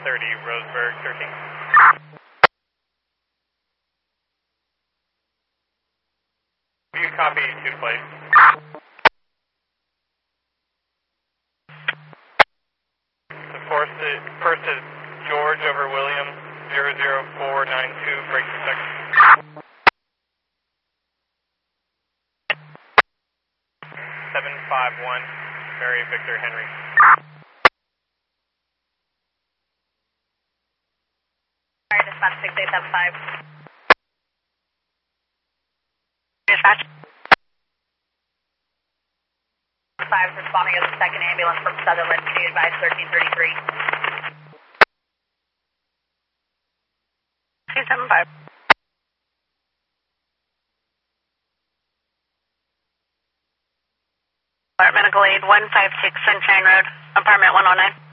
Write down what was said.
30, Roseburg 13. You copy to place. The first is George over William, 00492, break the second. 751, Mary Victor Henry. Alright, dispatch 6875. Dispatch 5 responding as a second ambulance from Sutherland, needed by 1333. 275. Medical aid 156 Sunshine Road, apartment 109.